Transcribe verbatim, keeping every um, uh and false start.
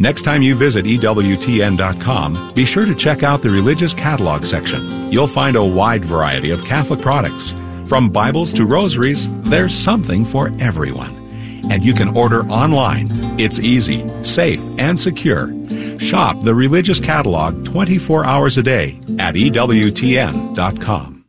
Next time you visit E W T N dot com, be sure to check out the religious catalog section. You'll find a wide variety of Catholic products. From Bibles to rosaries, there's something for everyone. And you can order online. It's easy, safe, and secure. Shop the religious catalog twenty-four hours a day at E W T N dot com.